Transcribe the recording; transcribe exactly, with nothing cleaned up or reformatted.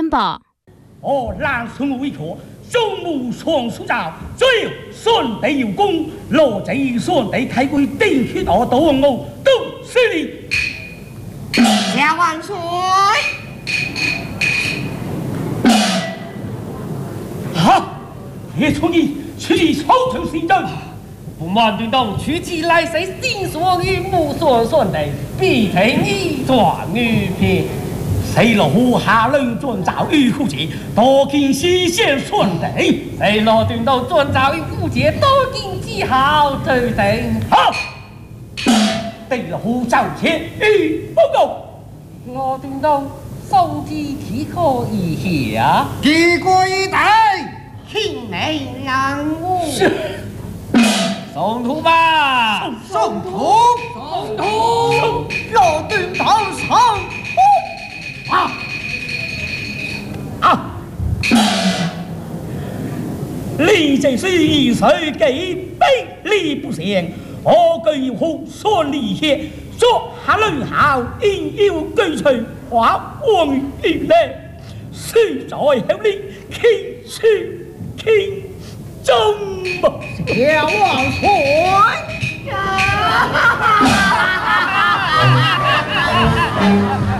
问吧。 我南孙为国，中母双苏照，最有顺帝有功，罗贼顺帝太贵，定去大道我都是你。 下万岁！ 啊！叶从义，此地超城行政。 不瞒军东，取其来世心所与母所顺地，必听一转语篇。 谁落户下人遵照与户籍，多见西县顺地。 谁落军东遵照与户籍，多见记号最定。 好，对了户照前与报告。 我军东送之体可以下。 帝国一代，听美人物。 是。 送图吧， 送图， 送图， 若军东送。 啊啊！你这是一岁给背力不贤，我跟胡说理些，说下人好应有根随话王于来，虽在后里听去听中吧， 小王岁。